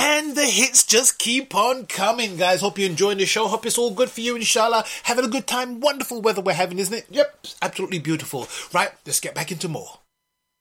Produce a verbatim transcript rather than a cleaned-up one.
And the hits just keep on coming, guys. Hope you're enjoying the show. Hope it's all good for you, inshallah. Having a good time. Wonderful weather we're having, isn't it? Yep, absolutely beautiful. Right, let's get back into more.